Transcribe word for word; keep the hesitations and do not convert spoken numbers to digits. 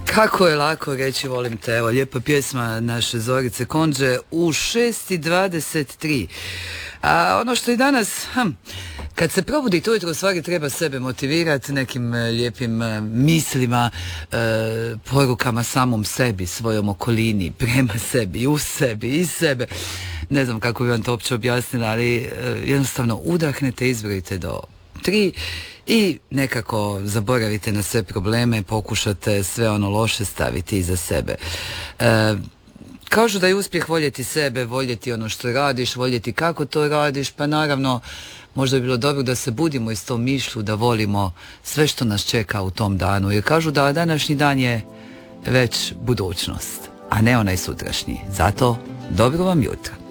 Kako je lako reći volim te, evo lijepa pjesma naše Zorice Konđe u šest i dvadeset tri. A ono što i danas, hm, kad se probudite ujutro, u stvari treba sebe motivirati nekim e, lijepim e, mislima, e, porukama samom sebi, svojom okolini, prema sebi, u sebi, iz sebe. Ne znam kako bi vam to uopće objasnila, ali e, jednostavno udahnete, izbrojite do tri i nekako zaboravite na sve probleme, pokušate sve ono loše staviti iza sebe. E, kažu da je uspjeh voljeti sebe, voljeti ono što radiš, voljeti kako to radiš, pa naravno možda bi bilo dobro da se budimo iz tom mišlju, da volimo sve što nas čeka u tom danu, jer kažu da današnji dan je već budućnost, a ne onaj sutrašnji. Zato dobro vam jutro.